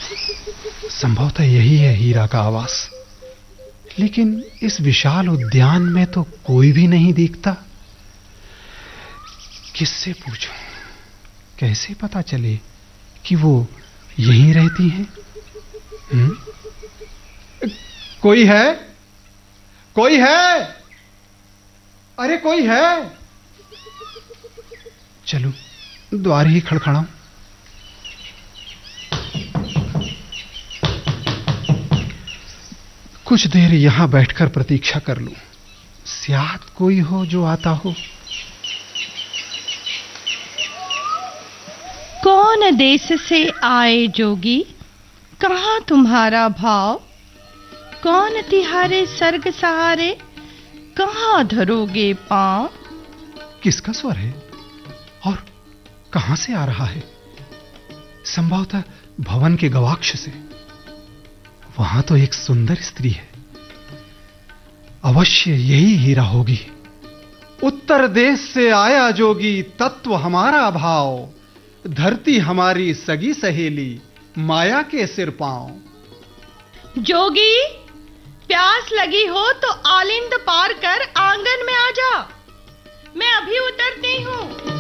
संभवतः यही है हीरा का आवास। लेकिन इस विशाल उद्यान में तो कोई भी नहीं दिखता। किससे पूछूं? कैसे पता चले कि वो यहीं रहती हैं? कोई है? कोई है? अरे कोई है? चलो द्वार ही खड़खड़ाऊं। कुछ देर यहां बैठकर प्रतीक्षा कर लूं। शायद कोई हो जो आता हो। कौन देश से आए जोगी, कहाँ तुम्हारा भाव? कौन तिहारे सर्ग सहारे, कहाँ धरोगे पांव? किसका स्वर है और कहां से आ रहा है? संभवतः भवन के गवाक्ष से। वहां तो एक सुंदर स्त्री है। अवश्य यही हीरा होगी। उत्तर देश से आया जोगी, तत्व हमारा भाव। धरती हमारी सगी सहेली, माया के सिर पांव। जोगी, प्यास लगी हो तो आलिंद पार कर आंगन में आ जा। मैं अभी उतरती हूँ।